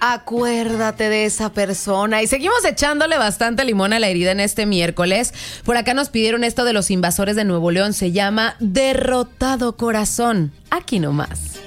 Acuérdate de esa persona. Y seguimos echándole bastante limón a la herida en este miércoles. Por acá nos pidieron esto de los Invasores de Nuevo León. Se llama Derrotado Corazón. Aquí nomás.